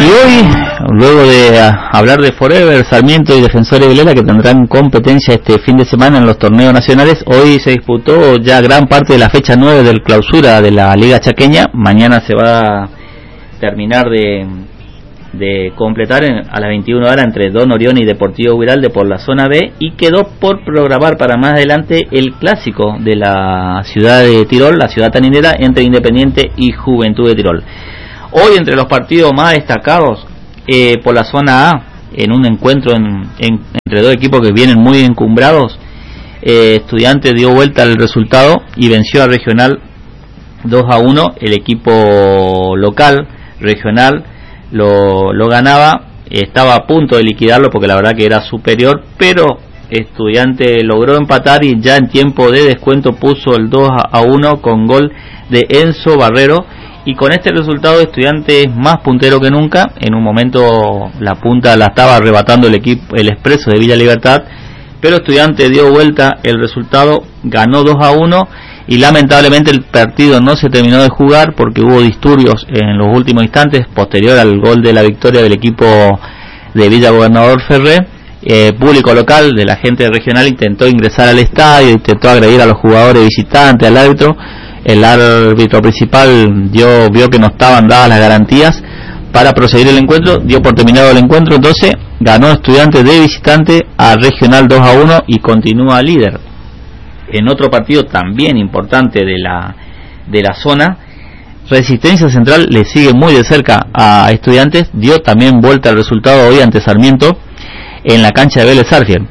Y hoy, luego de hablar de Forever, Sarmiento y Defensores de Vilela, que tendrán competencia este fin de semana en los torneos nacionales, hoy se disputó ya gran parte de la fecha 9 del clausura de la Liga Chaqueña. Mañana se va a terminar de completar a las 21 horas entre Don Orión y Deportivo Huiralde por la zona B, y quedó por programar para más adelante el clásico de la ciudad de Tirol, la ciudad taninera, entre Independiente y Juventud de Tirol. Hoy, entre los partidos más destacados por la zona A, en un encuentro entre dos equipos que vienen muy encumbrados, Estudiantes dio vuelta al resultado y venció a Regional 2-1. El equipo local, Regional, lo ganaba, estaba a punto de liquidarlo porque la verdad que era superior, pero Estudiante logró empatar y ya en tiempo de descuento puso el 2-1 con gol de Enzo Barrero. Y con este resultado Estudiante es más puntero que nunca. En un momento la punta la estaba arrebatando el Expreso de Villa Libertad, pero Estudiante dio vuelta el resultado, ganó 2-1, y lamentablemente el partido no se terminó de jugar porque hubo disturbios en los últimos instantes posterior al gol de la victoria del equipo de Villa Gobernador Ferré. Público local de la gente regional intentó ingresar al estadio, intentó agredir a los jugadores visitantes, al árbitro. El árbitro principal vio que no estaban dadas las garantías para proseguir el encuentro, dio por terminado el encuentro. Entonces ganó Estudiantes de visitante a Regional 2-1 y continúa líder. En otro partido también importante de la zona, Resistencia Central le sigue muy de cerca a Estudiantes, dio también vuelta al resultado hoy ante Sarmiento en la cancha de Vélez Arfiel.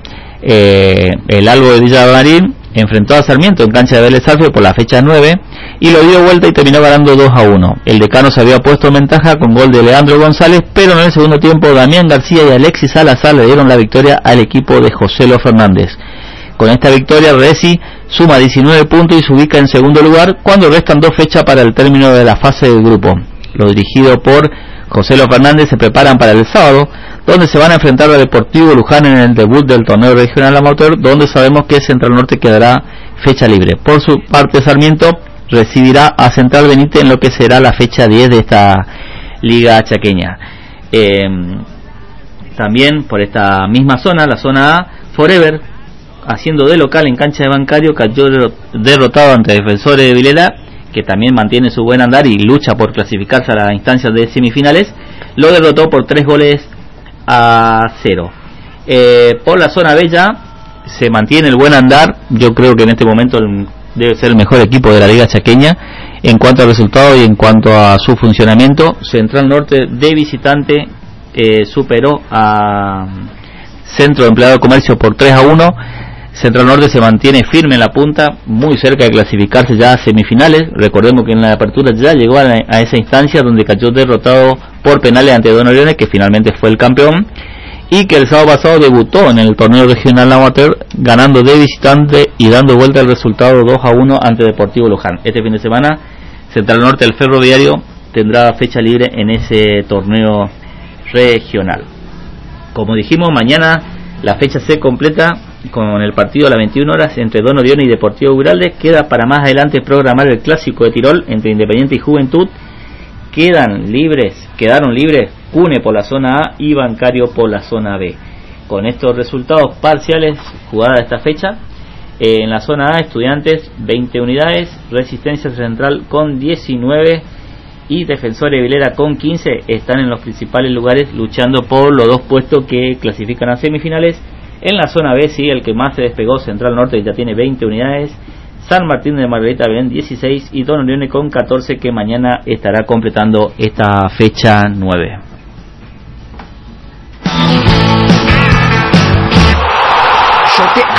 El Albo de Villa Marín enfrentó a Sarmiento en cancha de Vélez Arfiel por la fecha 9 y lo dio vuelta y terminó ganando 2-1. El Decano se había puesto en ventaja con gol de Leandro González, pero en el segundo tiempo Damián García y Alexis Salazar le dieron la victoria al equipo de Joselo Fernández. Con esta victoria, Resi suma 19 puntos y se ubica en segundo lugar cuando restan 2 fechas para el término de la fase del grupo. Los dirigidos por Joselo Fernández se preparan para el sábado, donde se van a enfrentar a Deportivo Luján en el debut del torneo regional amateur, donde sabemos que Central Norte quedará fecha libre. Por su parte, Sarmiento recibirá a Central Benítez en lo que será la fecha 10 de esta Liga Chaqueña. También por esta misma zona, la zona A, Forever, haciendo de local en cancha de Bancario, cayó derrotado ante Defensores de Vilela, que también mantiene su buen andar y lucha por clasificarse a las instancias de semifinales. Lo derrotó por 3-0. Por la zona B ya se mantiene el buen andar. Yo creo que en este momento debe ser el mejor equipo de la Liga Chaqueña en cuanto a resultados y en cuanto a su funcionamiento. Central Norte de visitante superó a Centro de Empleado de Comercio por 3-1. Central Norte se mantiene firme en la punta, muy cerca de clasificarse ya a semifinales. Recordemos que en la apertura ya llegó a esa instancia donde cayó derrotado por penales ante Don Orione, que finalmente fue el campeón, y que el sábado pasado debutó en el torneo regional amateur ganando de visitante y dando vuelta el resultado 2-1 ante Deportivo Luján. Este fin de semana Central Norte, el Ferroviario, tendrá fecha libre en ese torneo regional. Como dijimos, mañana la fecha se completa con el partido a las 21 horas entre Don Orión y Deportivo Huiralde. Queda para más adelante programar el clásico de Tirol entre Independiente y Juventud. Quedaron libres Cune por la zona A y Bancario por la zona B. Con estos resultados parciales jugada de esta fecha, en la zona A, Estudiantes 20 unidades, Resistencia Central con 19 y Defensores de Vilela con 15 están en los principales lugares luchando por los 2 puestos que clasifican a semifinales. En la zona B, sí, el que más se despegó, Central Norte, ya tiene 20 unidades, San Martín de Margarita Belén 16 y Don Orione con 14, que mañana estará completando esta fecha 9. Yo te